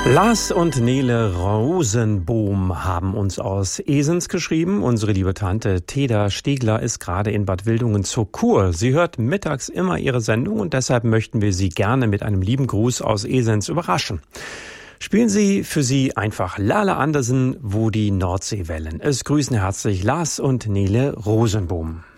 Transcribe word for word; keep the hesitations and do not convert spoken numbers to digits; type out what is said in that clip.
Lars und Nele Rosenbohm haben uns aus Esens geschrieben. Unsere liebe Tante Teda Stegler ist gerade in Bad Wildungen zur Kur. Sie hört mittags immer ihre Sendung und deshalb möchten wir sie gerne mit einem lieben Gruß aus Esens überraschen. Spielen Sie für sie einfach Lale Andersen, Wo die Nordsee wellen. Es grüßen herzlich Lars und Nele Rosenbohm.